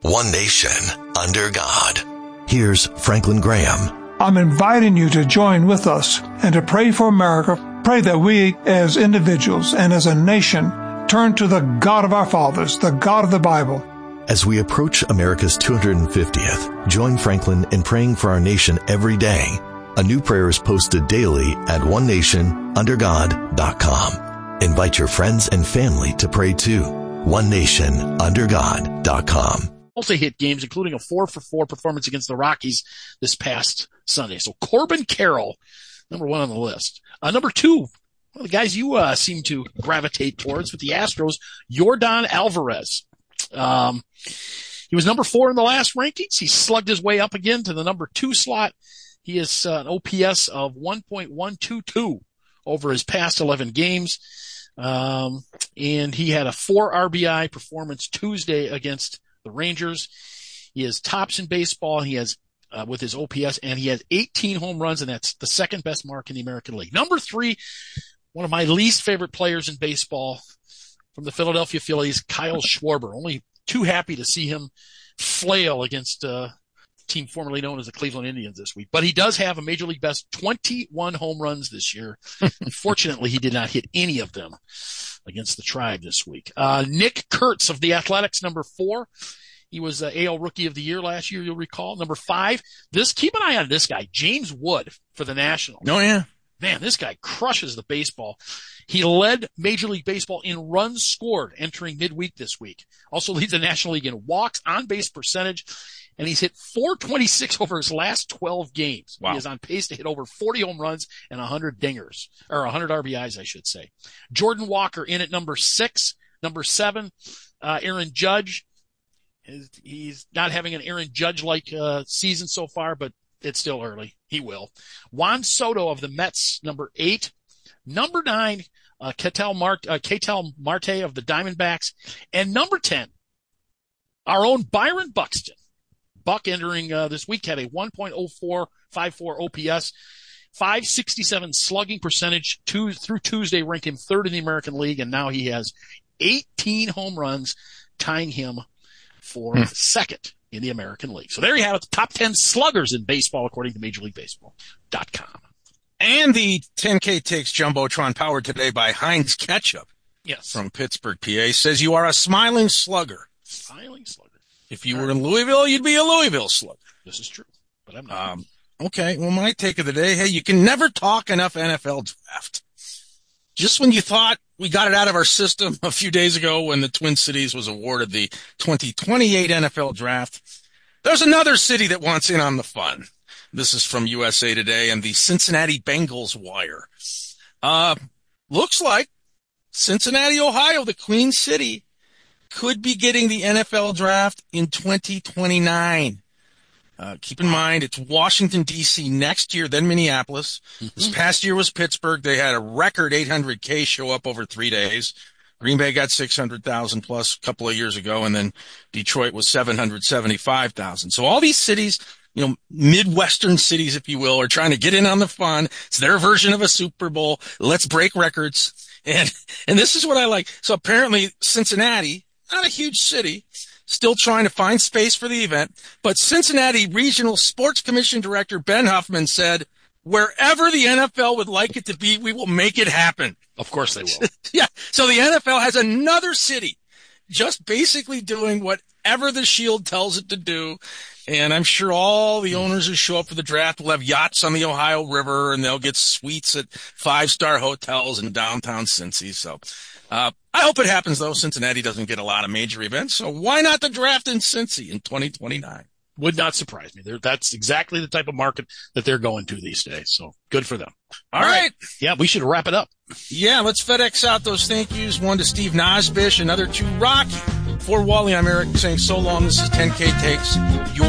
one nation, under God. Here's Franklin Graham. I'm inviting you to join with us and to pray for America. Pray that we as individuals and as a nation turn to the God of our fathers, the God of the Bible. As we approach America's 250th, join Franklin in praying for our nation every day. A new prayer is posted daily at onenationundergod.com. Invite your friends and family to pray too. onenationundergod.com. Multi-hit games, including a 4-for-4 performance against the Rockies this past Sunday. So Corbin Carroll, number one on the list. Number two, one of the guys you seem to gravitate towards with the Astros, Yordan Alvarez. He was number 4 in the last rankings. He slugged his way up again to the number 2 slot. He has an OPS of 1.122 over his past 11 games. And he had a 4 RBI performance Tuesday against the Rangers. He is tops in baseball. He has, with his OPS, and he has 18 home runs, and that's the second best mark in the American League. Number 3, one of my least favorite players in baseball from the Philadelphia Phillies, Kyle Schwarber. Only too happy to see him flail against a team formerly known as the Cleveland Indians this week. But he does have a Major League best 21 home runs this year. Unfortunately, he did not hit any of them against the Tribe this week. Nick Kurtz of the Athletics, number 4. He was AL Rookie of the Year last year, you'll recall. Number 5, keep an eye on this guy, James Wood for the Nationals. Oh, yeah. Man, this guy crushes the baseball. He led Major League Baseball in runs scored entering midweek this week. Also leads the National League in walks, on-base percentage, and he's hit .426 over his last 12 games. Wow. He is on pace to hit over 40 home runs and 100 dingers, or 100 RBIs, I should say. Jordan Walker in at number 6. Number 7, Aaron Judge. He's not having an Aaron Judge-like season so far, but it's still early. He will. Juan Soto of the Mets, number 8. Number 9, Ketel Marte of the Diamondbacks. And number 10, our own Byron Buxton. Buck entering this week had a 1.0454 OPS, 567 slugging percentage through Tuesday, ranked him 3rd in the American League, and now he has 18 home runs, tying him for 2nd in the American League. So there you have it, the top 10 sluggers in baseball according to MajorLeagueBaseball.com. And the 10K Takes Jumbotron, powered today by Heinz Ketchup. Yes. From Pittsburgh, PA, says you are a smiling slugger. Smiling slugger. If you were in Louisville, you'd be a Louisville slugger. This is true, but I'm not. Okay, well, my take of the day, hey, you can never talk enough NFL draft. Just when you thought we got it out of our system a few days ago when the Twin Cities was awarded the 2028 NFL draft, there's another city that wants in on the fun. This is from USA Today and the Cincinnati Bengals Wire. Looks like Cincinnati, Ohio, the Queen City, could be getting the NFL draft in 2029. Keep in mind, it's Washington, D.C. next year, then Minneapolis. This past year was Pittsburgh. They had a record 800K show up over 3 days. Green Bay got 600,000 plus a couple of years ago, and then Detroit was 775,000. So all these cities, Midwestern cities, if you will, are trying to get in on the fun. It's their version of a Super Bowl. Let's break records. And this is what I like. So apparently Cincinnati, not a huge city, still trying to find space for the event. But Cincinnati Regional Sports Commission Director Ben Huffman said, wherever the NFL would like it to be, we will make it happen. Of course they will. Yeah. So the NFL has another city just basically doing whatever the Shield tells it to do. And I'm sure all the owners who show up for the draft will have yachts on the Ohio River, and they'll get suites at 5-star hotels in downtown Cincy. So I hope it happens, though. Cincinnati doesn't get a lot of major events, so why not the draft in Cincy in 2029? Would not surprise me. That's exactly the type of market that they're going to these days. So good for them. All right. Yeah, we should wrap it up. Yeah, let's FedEx out those thank yous. One to Steve Nosbish, another to Rocky. For Wally, I'm Eric saying so long. This is 10K Takes.